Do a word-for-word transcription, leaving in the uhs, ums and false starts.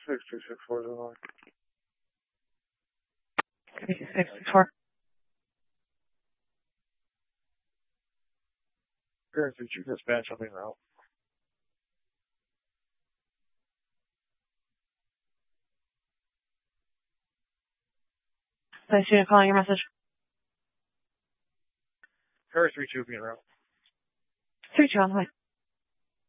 six two six four zero nine. six two six four. Current three two dispatch, I'll be en route. Place unit calling your message. Current three two will be en route. three two on the way.